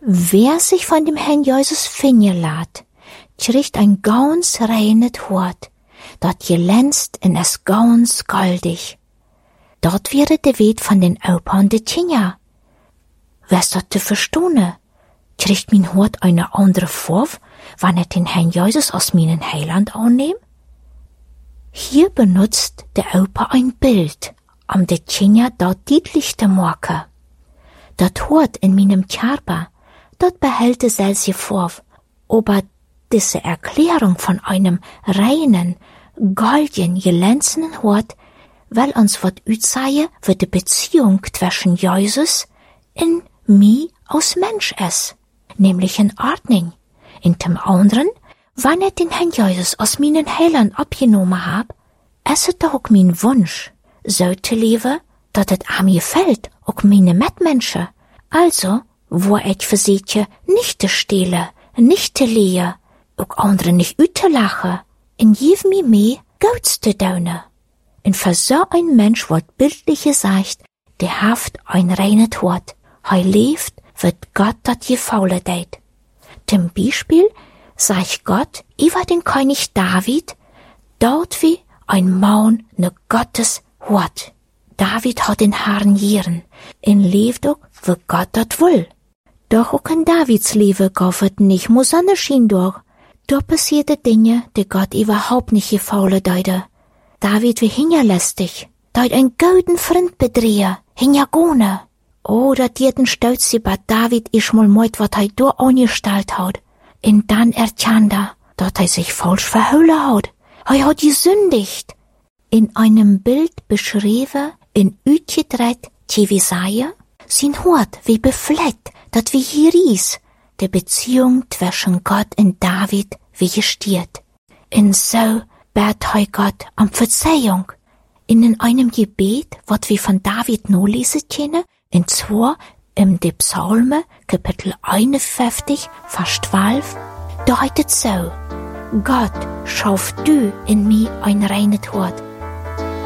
Wer sich von dem Herrn Jesus finden lässt, kriegt ein ganz reines Hort, dat glänzt in es ganz goldig. Dort wäre der Weg von den Opa und den Kinder. Wär's dort zu verstehen? Kriegt mein Hort eine andere Form, wann er den Herrn Jesus aus meinen Heiland annimmt? Hier benutzt der Opa ein Bild, um die Kinder dort deutlich zu machen. Dat Hort in meinem Körper, dort behält es selbst vor, aber diese Erklärung von einem reinen, golden, glänzenden Hort will uns was aussagen, wie die Beziehung zwischen Jesus und mir als Mensch ist, nämlich in Ordnung. In dem anderen, wenn ich den Herrn Jesus aus meinen Heiland abgenommen hab, ist es doch auch mein Wunsch, so zu leben, dass es mir gefällt, auch meine Mitmenschen. Also, wo ich versuche, nicht zu stehlen, nicht zu lehen, auch andere nicht auszulachen, und gib mir mehr Gutes zu tun. Und für so ein Mensch wird bildlich gesagt, der haft ein reines Hort. Er lebt, wird Gott dat gefallen deit. Zum Beispiel sagt Gott über den König David, dort wie ein Mann ne Gottes Hort. David hat den Herrn Jieren, in lebt auch, wie Gott dat will. Doch auch in Davids Leben gaffet nicht muss Sonnenschein durch. Da passierte Dinge, die Gott überhaupt nicht gefallen deute. David wie hingerlästig, deut ein golden Freund bedrehe, hingergone. Oh, dat jeden stolz sie bei David isch mal meut, wat er da angestellt hat. Und dann erkannt er, dat er sich falsch verhüllen hat. Er hat gesündigt. In einem Bild beschrieben, in Utjedret, Jesaja, sein Hort wie befleckt, dat wie hier ries, die Beziehung zwischen Gott und David wie gestiert. Und so bat er Gott um Verzeihung. In einem Gebet, wat wir von David nur lesen können, und zwar im de Psalme, Kapitel 51, Vers 12, da heißt es so: Gott, schauf du in mir ein reines Hort